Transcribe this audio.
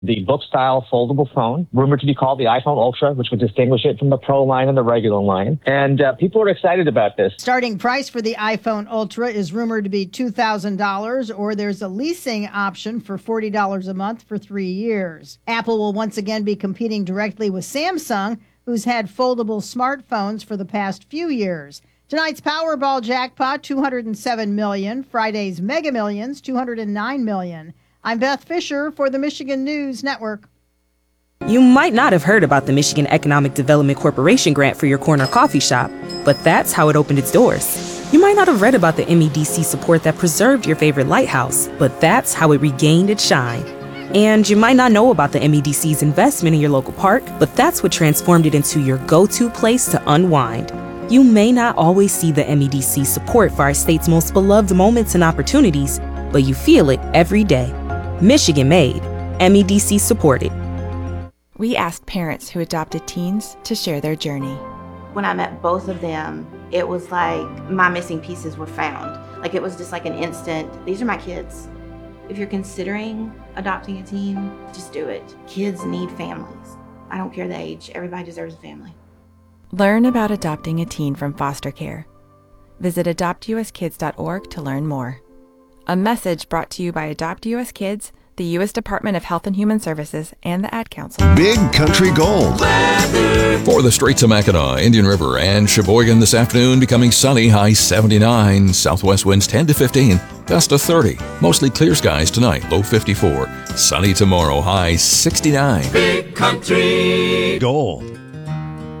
The book-style foldable phone, rumored to be called the iPhone Ultra, which would distinguish it from the Pro line and the regular line. And people are excited about this. Starting price for the iPhone Ultra is rumored to be $2,000, or there's a leasing option for $40 a month for 3 years. Apple will once again be competing directly with Samsung, who's had foldable smartphones for the past few years. Tonight's Powerball jackpot, $207 million. Friday's Mega Millions, $209 million. I'm Beth Fisher for the Michigan News Network. You might not have heard about the Michigan Economic Development Corporation grant for your corner coffee shop, but that's how it opened its doors. You might not have read about the MEDC support that preserved your favorite lighthouse, but that's how it regained its shine. And you might not know about the MEDC's investment in your local park, but that's what transformed it into your go-to place to unwind. You may not always see the MEDC support for our state's most beloved moments and opportunities, but you feel it every day. Michigan made, MEDC supported. We asked parents who adopted teens to share their journey. When I met both of them, it was like my missing pieces were found. Like it was just like an instant, these are my kids. If you're considering adopting a teen, just do it. Kids need families. I don't care the age, everybody deserves a family. Learn about adopting a teen from foster care. Visit adoptuskids.org to learn more. A message brought to you by Adopt US Kids, the U.S. Department of Health and Human Services, and the Ad Council. Big Country Gold. For the Straits of Mackinac, Indian River, and Sheboygan this afternoon, becoming sunny, high 79. Southwest winds 10 to 15, gust of 30. Mostly clear skies tonight, low 54. Sunny tomorrow, high 69. Big Country Gold.